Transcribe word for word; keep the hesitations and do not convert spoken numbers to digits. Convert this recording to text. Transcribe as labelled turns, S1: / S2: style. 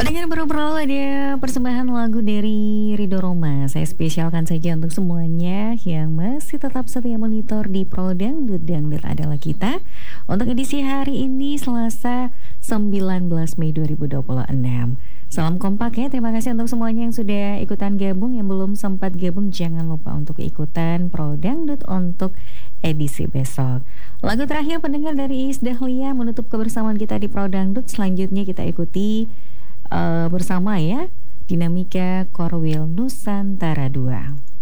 S1: Pendengar baru berlalu ada persembahan lagu dari Ridho Roma. Saya spesialkan saja untuk semuanya yang masih tetap setia monitor di Pro Dangdut. Dangdut adalah kita. Untuk edisi hari ini Selasa sembilan belas Mei dua ribu dua puluh enam. Salam kompak ya, terima kasih untuk semuanya yang sudah ikutan gabung. Yang belum sempat gabung jangan lupa untuk ikutan Pro Dangdut untuk edisi besok. Lagu terakhir pendengar dari Iis Dahlia menutup kebersamaan kita di Pro Dangdut. Selanjutnya kita ikuti uh, bersama ya, Dinamika Korwil Nusantara dua.